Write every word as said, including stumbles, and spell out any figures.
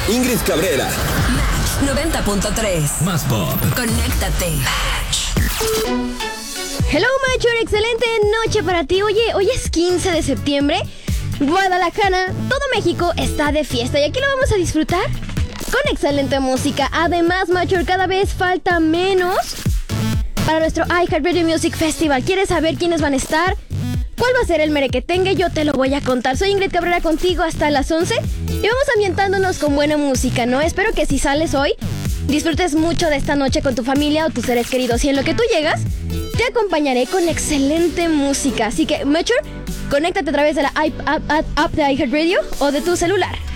Ingrid Cabrera. Match noventa punto tres. Más pop. Conéctate. Hello, Macho, excelente noche para ti. Oye, hoy es quince de septiembre. Guadalajara, todo México está de fiesta y aquí lo vamos a disfrutar con excelente música. Además, Macho, cada vez falta menos para nuestro iHeartRadio Music Festival. ¿Quieres saber quiénes van a estar? ¿Cuál va a ser el merequetengue? Yo te lo voy a contar. Soy Ingrid Cabrera contigo hasta las once y vamos ambientándonos con buena música, ¿no? Espero que si sales hoy, disfrutes mucho de esta noche con tu familia o tus seres queridos. Y en lo que tú llegas, te acompañaré con excelente música. Así que, Mature, conéctate a través de la app, app, app de iHeartRadio o de tu celular.